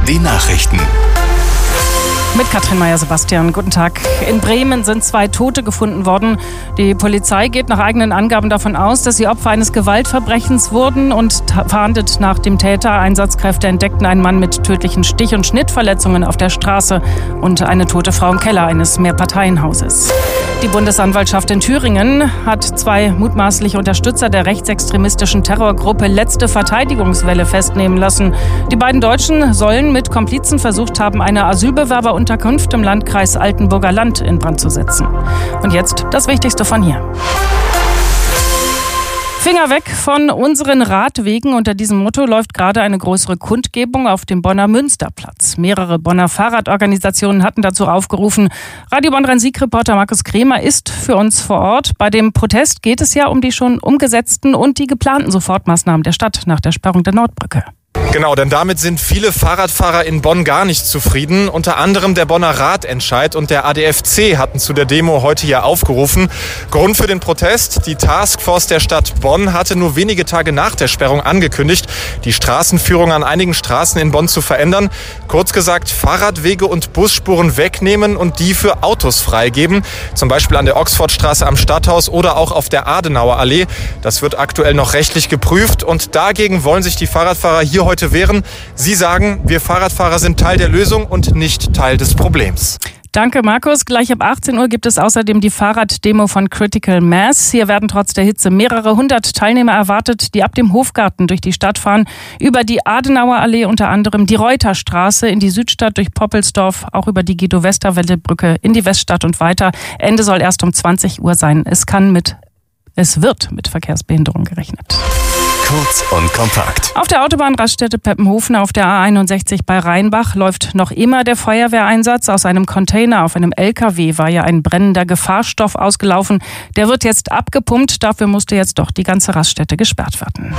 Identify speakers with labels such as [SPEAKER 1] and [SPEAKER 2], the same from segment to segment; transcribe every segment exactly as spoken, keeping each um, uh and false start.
[SPEAKER 1] Die Nachrichten.
[SPEAKER 2] Mit Katrin Meyer-Sebastian, guten Tag. In Bremen sind zwei Tote gefunden worden. Die Polizei geht nach eigenen Angaben davon aus, dass sie Opfer eines Gewaltverbrechens wurden und fahndet nach dem Täter. Einsatzkräfte entdeckten einen Mann mit tödlichen Stich- und Schnittverletzungen auf der Straße und eine tote Frau im Keller eines Mehrparteienhauses. Die Bundesanwaltschaft in Thüringen hat zwei mutmaßliche Unterstützer der rechtsextremistischen Terrorgruppe Letzte Verteidigungswelle festnehmen lassen. Die beiden Deutschen sollen mit Komplizen versucht haben, eine Asylbewerberunterkunft im Landkreis Altenburger Land in Brand zu setzen. Und jetzt das Wichtigste von hier. Finger weg von unseren Radwegen. Unter diesem Motto läuft gerade eine größere Kundgebung auf dem Bonner Münsterplatz. Mehrere Bonner Fahrradorganisationen hatten dazu aufgerufen. Radio Bonn Rhein-Sieg-Reporter Markus Kremer ist für uns vor Ort. Bei dem Protest geht es ja um die schon umgesetzten und die geplanten Sofortmaßnahmen der Stadt nach der Sperrung der Nordbrücke.
[SPEAKER 3] Genau, denn damit sind viele Fahrradfahrer in Bonn gar nicht zufrieden. Unter anderem der Bonner Radentscheid und der A D F C hatten zu der Demo heute hier aufgerufen. Grund für den Protest: Die Taskforce der Stadt Bonn hatte nur wenige Tage nach der Sperrung angekündigt, die Straßenführung an einigen Straßen in Bonn zu verändern. Kurz gesagt, Fahrradwege und Busspuren wegnehmen und die für Autos freigeben. Zum Beispiel an der Oxfordstraße am Stadthaus oder auch auf der Adenauer Allee. Das wird aktuell noch rechtlich geprüft und dagegen wollen sich die Fahrradfahrer hier heute wehren. Sie sagen, wir Fahrradfahrer sind Teil der Lösung und nicht Teil des Problems.
[SPEAKER 2] Danke, Markus. Gleich ab achtzehn Uhr gibt es außerdem die Fahrraddemo von Critical Mass. Hier werden trotz der Hitze mehrere hundert Teilnehmer erwartet, die ab dem Hofgarten durch die Stadt fahren, über die Adenauer Allee unter anderem, die Reuterstraße in die Südstadt durch Poppelsdorf, auch über die Guido-Westerwelle-Brücke in die Weststadt und weiter. Ende soll erst um zwanzig Uhr sein. Es kann mit, es wird mit Verkehrsbehinderung gerechnet.
[SPEAKER 1] Kurz und kompakt.
[SPEAKER 2] Auf der Autobahnraststätte Peppenhofen auf der A einundsechzig bei Rheinbach läuft noch immer der Feuerwehreinsatz. Aus einem Container auf einem L K W war ja ein brennender Gefahrstoff ausgelaufen. Der wird jetzt abgepumpt. Dafür musste jetzt doch die ganze Raststätte gesperrt werden.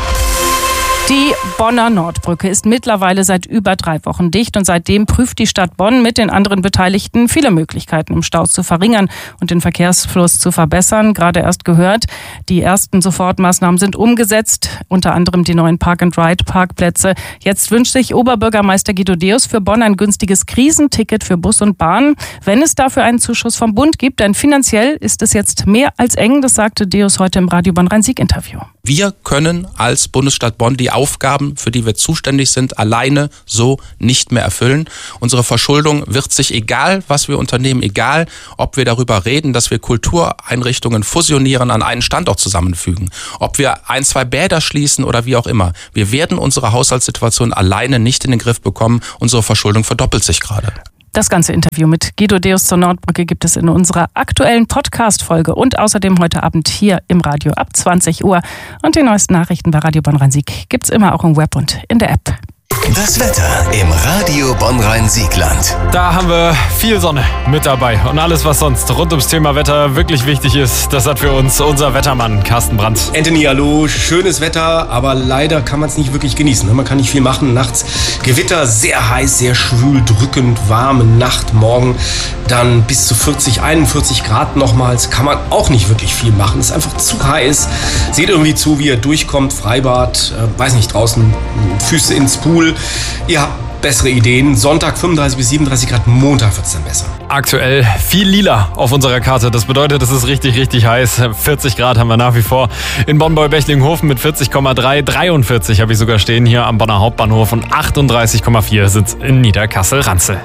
[SPEAKER 2] Die Bonner Nordbrücke ist mittlerweile seit über drei Wochen dicht und seitdem prüft die Stadt Bonn mit den anderen Beteiligten viele Möglichkeiten, um Staus zu verringern und den Verkehrsfluss zu verbessern. Gerade erst gehört, die ersten Sofortmaßnahmen sind umgesetzt, unter anderem die neuen Park-and-Ride-Parkplätze. Jetzt wünscht sich Oberbürgermeister Guido Deus für Bonn ein günstiges Krisenticket für Bus und Bahn, wenn es dafür einen Zuschuss vom Bund gibt. Denn finanziell ist es jetzt mehr als eng, das sagte Deus heute im Radio Bonn Rhein-Sieg-Interview.
[SPEAKER 4] Wir können als Bundesstadt Bonn die Aufgaben, für die wir zuständig sind, alleine so nicht mehr erfüllen. Unsere Verschuldung wird sich, egal was wir unternehmen, egal ob wir darüber reden, dass wir Kultureinrichtungen fusionieren, an einen Standort zusammenfügen, ob wir ein, zwei Bäder schließen oder wie auch immer. Wir werden unsere Haushaltssituation alleine nicht in den Griff bekommen. Unsere Verschuldung verdoppelt sich gerade.
[SPEAKER 2] Das ganze Interview mit Guido Deus zur Nordbrücke gibt es in unserer aktuellen Podcast-Folge und außerdem heute Abend hier im Radio ab zwanzig Uhr. Und die neuesten Nachrichten bei Radio Bonn Rhein-Sieg gibt's immer auch im Web und in der App.
[SPEAKER 1] Das Wetter im Radio Bonn Rhein-Sieg-Land.
[SPEAKER 5] Da haben wir viel Sonne mit dabei und alles, was sonst rund ums Thema Wetter wirklich wichtig ist, das hat für uns unser Wettermann Carsten Brandt.
[SPEAKER 6] Anthony, hallo, schönes Wetter, aber leider kann man es nicht wirklich genießen. Man kann nicht viel machen. Nachts Gewitter, sehr heiß, sehr schwül, drückend, warme Nacht. Morgen dann bis zu vierzig, einundvierzig Grad nochmals. Kann man auch nicht wirklich viel machen. Ist einfach zu heiß. Seht irgendwie zu, wie ihr durchkommt. Freibad, äh, weiß nicht, draußen Füße ins Pool. Ihr habt bessere Ideen. Sonntag fünfunddreißig bis siebenunddreißig Grad, Montag wird es dann besser.
[SPEAKER 5] Aktuell viel lila auf unserer Karte. Das bedeutet, es ist richtig, richtig heiß. vierzig Grad haben wir nach wie vor in Bonn-Beuer-Bechlinghofen mit vierzig Komma drei. dreiundvierzig habe ich sogar stehen hier am Bonner Hauptbahnhof und achtunddreißig Komma vier sind es in Niederkassel-Ranzel.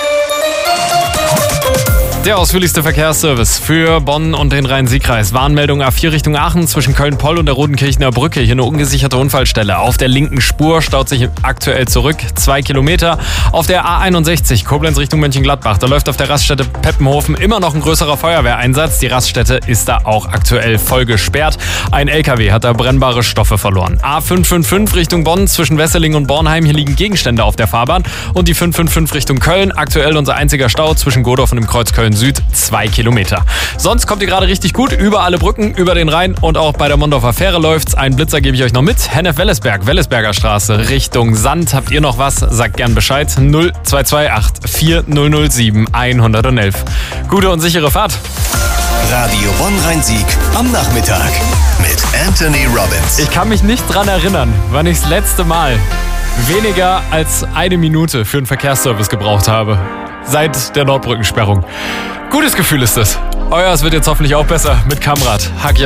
[SPEAKER 5] Der ausführlichste Verkehrsservice für Bonn und den Rhein-Sieg-Kreis. Warnmeldung A vier Richtung Aachen zwischen Köln-Poll und der Rodenkirchener Brücke. Hier eine ungesicherte Unfallstelle. Auf der linken Spur staut sich aktuell zurück. Zwei Kilometer. Auf der A einundsechzig Koblenz Richtung Mönchengladbach. Da läuft auf der Raststätte Peppenhofen immer noch ein größerer Feuerwehreinsatz. Die Raststätte ist da auch aktuell voll gesperrt. Ein L K W hat da brennbare Stoffe verloren. A fünf fünf fünf Richtung Bonn zwischen Wesseling und Bornheim. Hier liegen Gegenstände auf der Fahrbahn. Und die fünf fünf fünf Richtung Köln. Aktuell unser einziger Stau zwischen Godorf und dem Kreuz Köln Süd, zwei Kilometer. Sonst kommt ihr gerade richtig gut über alle Brücken, über den Rhein und auch bei der Mondorfer Fähre läuft's. Einen Blitzer gebe ich euch noch mit. Hennef-Wellesberg, Wellesberger Straße Richtung Sand. Habt ihr noch was? Sagt gern Bescheid. null zwei zwei acht vier null null sieben eins eins eins. Gute und sichere Fahrt.
[SPEAKER 1] Radio Bonn Rhein-Sieg am Nachmittag mit Anthony Robbins.
[SPEAKER 5] Ich kann mich nicht dran erinnern, wann ich das letzte Mal weniger als eine Minute für einen Verkehrsservice gebraucht habe. Seit der Nordbrückensperrung. Gutes Gefühl ist das. Euers wird jetzt hoffentlich auch besser mit Kamrad. Hack